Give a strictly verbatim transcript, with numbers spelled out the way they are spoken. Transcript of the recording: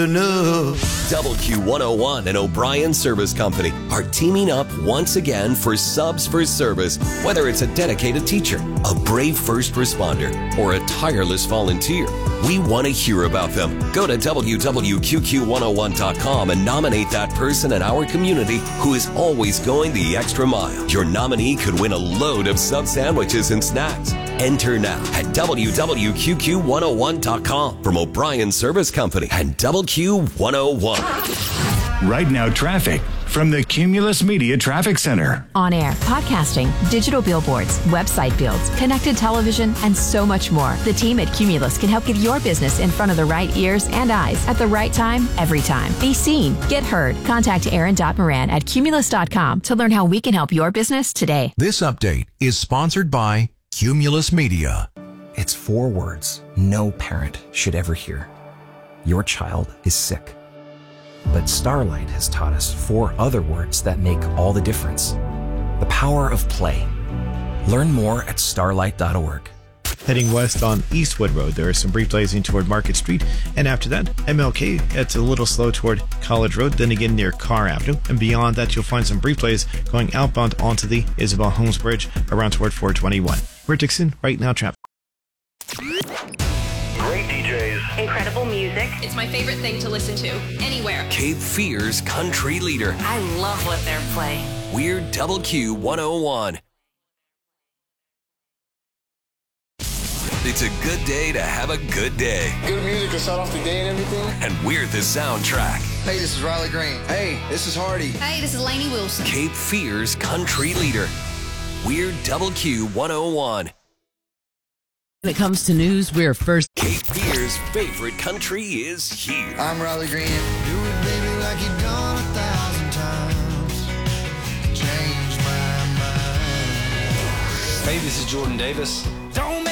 enough. W Q one oh one and O'Brien Service Company are teaming up once again for Subs for Service. Whether it's a dedicated teacher, a brave first responder, or a tireless volunteer, we want to hear about them. Go to W W Q Q one oh one dot com and nominate that person in our community who is always going the extra mile. Your nominee could win a load of sub sandwiches and snacks. Enter now at W W Q Q one oh one dot com from O'Brien Service Company and W Q one oh one. Right now, traffic from the Cumulus Media Traffic Center. On air, podcasting, digital billboards, website builds, connected television, and so much more. The team at Cumulus can help get your business in front of the right ears and eyes at the right time, every time. Be seen, get heard. Contact Aaron Moran at Cumulus dot com to learn how we can help your business today. This update is sponsored by Cumulus Media. It's four words no parent should ever hear. Your child is sick. But Starlight has taught us four other words that make all the difference. The power of play. Learn more at starlight dot org. Heading west on Eastwood Road, there is some brief delays toward Market Street, and after that, M L K, it's a little slow toward College Road, then again near Carr Avenue, and beyond that you'll find some brief delays going outbound onto the Isabel Holmes Bridge around toward four twenty-one. We're Dixon, right now traffic. Great D Js. Incredible music. It's my favorite thing to listen to, anywhere. Cape Fear's country leader. I love what they're playing. We're W Q one oh one. It's a good day to have a good day. Good music to start off the day and everything. And we're the soundtrack. Hey, this is Riley Green. Hey, this is Hardy. Hey, this is Lainey Wilson. Cape Fear's country leader. We're W Q one oh one. When it comes to news, we're first. Cape Fear's favorite country is here. I'm Riley Green. Do it, baby, like you've done a thousand times. Change my mind. Hey, this is Jordan Davis. Don't make